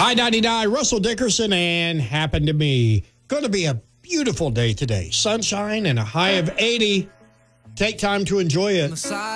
I-99, Russell Dickerson, and Happened to Me. Going to be a beautiful day today. Sunshine and a high of 80. Take time to enjoy it.